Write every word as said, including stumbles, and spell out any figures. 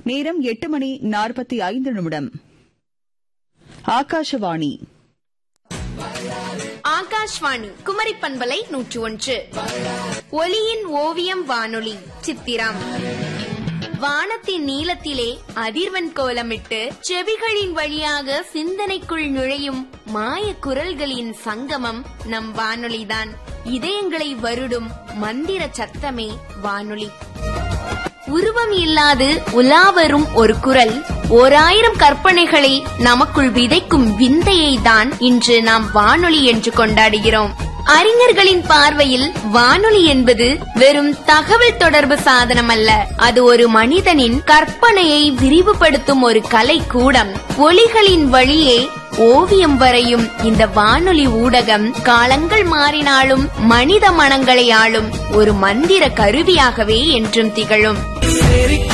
நேரம் எட்டு மணி நாற்பத்தி ஐந்து நிமிடம். ஆகாஷவாணி ஆகாஷ்வாணி குமரி பண்பலை நூற்று ஒன்று. ஒலியின் ஓவியம் வானொலி சித்திரம். வானத்தின் நீளத்திலே அதிர்வன் கோலமிட்டு செவிகளின் வழியாக சிந்தனைக்குள் நுழையும் மாய குரல்களின் சங்கமம் நம் வானொலிதான். இதயங்களை வருடும் மந்திர சத்தமே வானொலி. உருவம் இல்லாது உலாவரும் ஒரு குரல், ஓராயிரம் கற்பனைகளை நமக்குள் விதைக்கும் விந்தையை தான் இன்று நாம் வானொலி என்று கொண்டாடுகிறோம். அறிஞர்களின் பார்வையில் வானொலி என்பது வெறும் தகவல் தொடர்பு சாதனம் அல்ல, அது ஒரு மனிதனின் கற்பனையை விரிவுபடுத்தும் ஒரு கலை கூடம். ஒலிகளின் வழியே ஓவியம் வரையும் இந்த வானொலி ஊடகம் காலங்கள் மாறினாலும் மனித மனங்களை ஆளும் ஒரு மந்திர கருவியாகவே என்றும் திகழும்.